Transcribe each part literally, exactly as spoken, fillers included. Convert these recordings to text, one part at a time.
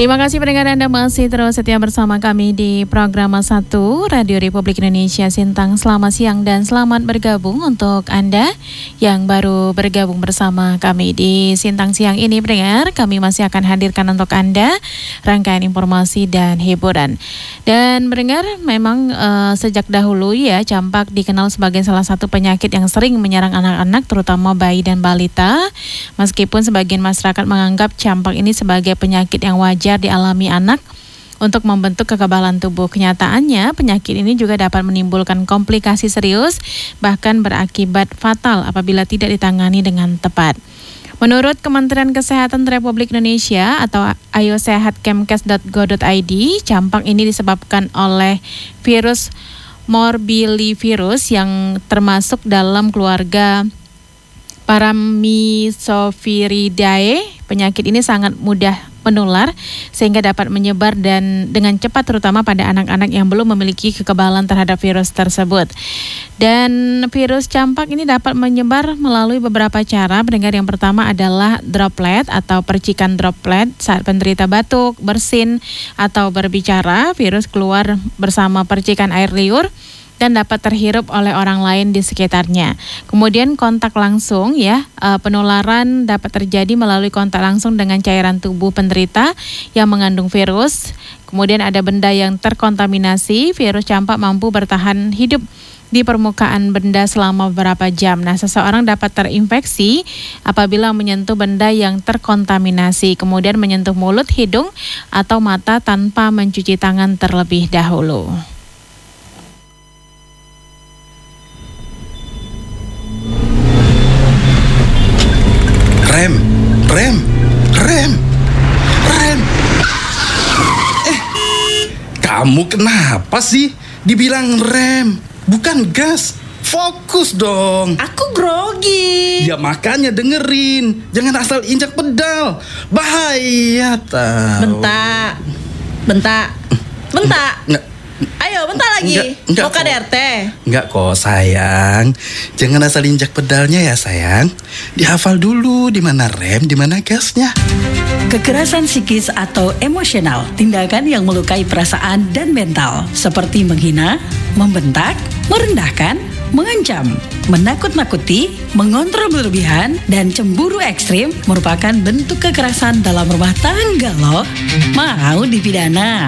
Terima kasih pendengar Anda masih terus setia bersama kami di program satu Radio Republik Indonesia Sintang. Selamat siang dan selamat bergabung untuk Anda yang baru bergabung bersama kami di Sintang siang ini. Pendengar, kami masih akan hadirkan untuk Anda rangkaian informasi dan hiburan. Dan pendengar, memang uh, sejak dahulu ya campak dikenal sebagai salah satu penyakit yang sering menyerang anak-anak, terutama bayi dan balita. Meskipun sebagian masyarakat menganggap campak ini sebagai penyakit yang wajar dialami anak untuk membentuk kekebalan tubuh. Kenyataannya, penyakit ini juga dapat menimbulkan komplikasi serius, bahkan berakibat fatal apabila tidak ditangani dengan tepat. Menurut Kementerian Kesehatan Republik Indonesia atau ayo sehat kemkes dot go dot i d, campak ini disebabkan oleh virus morbillivirus yang termasuk dalam keluarga Paramyxoviridae. Penyakit ini sangat mudah menular sehingga dapat menyebar dan dengan cepat, terutama pada anak-anak yang belum memiliki kekebalan terhadap virus tersebut. Dan virus campak ini dapat menyebar melalui beberapa cara. Pendengar, yang pertama adalah droplet atau percikan droplet saat penderita batuk, bersin atau berbicara. Virus keluar bersama percikan air liur dan dapat terhirup oleh orang lain di sekitarnya. Kemudian kontak langsung ya, penularan dapat terjadi melalui kontak langsung dengan cairan tubuh penderita yang mengandung virus. Kemudian ada benda yang terkontaminasi. Virus campak mampu bertahan hidup di permukaan benda selama beberapa jam. Nah, seseorang dapat terinfeksi apabila menyentuh benda yang terkontaminasi, kemudian menyentuh mulut, hidung, atau mata tanpa mencuci tangan terlebih dahulu. Rem, rem, rem, rem. Eh, kamu kenapa sih? Dibilang rem, bukan gas. Fokus dong. Aku grogi. Ya makanya dengerin. Jangan asal injak pedal. Bahaya tau. Bentak, bentak, bentak. Nggak. Ayo, bentar lagi. Enggak, enggak mau K D R T? Enggak kok sayang. Jangan asal injak pedalnya ya sayang. Dihafal dulu di mana rem, di mana gasnya. Kekerasan psikis atau emosional, tindakan yang melukai perasaan dan mental, seperti menghina, membentak, merendahkan, mengancam, menakut-nakuti, mengontrol berlebihan, dan cemburu ekstrim merupakan bentuk kekerasan dalam rumah tangga loh. Mau dipidana.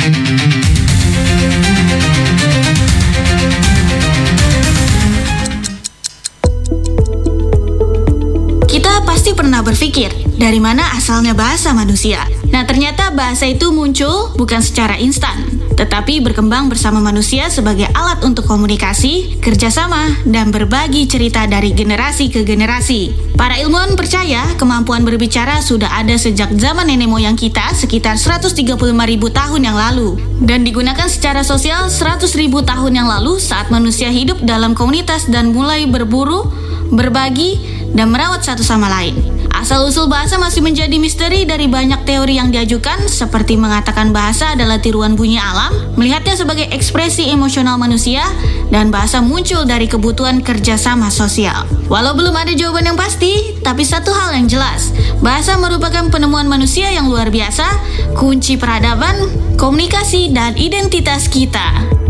Kita pasti pernah berpikir, dari mana asalnya bahasa manusia? Nah, ternyata bahasa itu muncul bukan secara instan, tetapi berkembang bersama manusia sebagai alat untuk komunikasi, kerjasama, dan berbagi cerita dari generasi ke generasi. Para ilmuwan percaya kemampuan berbicara sudah ada sejak zaman nenek moyang kita sekitar seratus tiga puluh lima ribu tahun yang lalu, dan digunakan secara sosial seratus ribu tahun yang lalu saat manusia hidup dalam komunitas dan mulai berburu, berbagi, dan merawat satu sama lain. Asal-usul bahasa masih menjadi misteri dari banyak teori yang diajukan, seperti mengatakan bahasa adalah tiruan bunyi alam, melihatnya sebagai ekspresi emosional manusia, dan bahasa muncul dari kebutuhan kerjasama sosial. Walau belum ada jawaban yang pasti, tapi satu hal yang jelas, bahasa merupakan penemuan manusia yang luar biasa, kunci peradaban, komunikasi, dan identitas kita.